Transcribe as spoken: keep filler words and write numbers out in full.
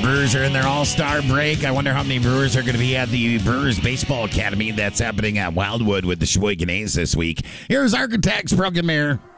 Brewers are in their all-star break. I wonder how many Brewers are going to be at the Brewers Baseball Academy that's happening at Wildwood with the Sheboygan A's this week. Here's Architects, Broken Mirror.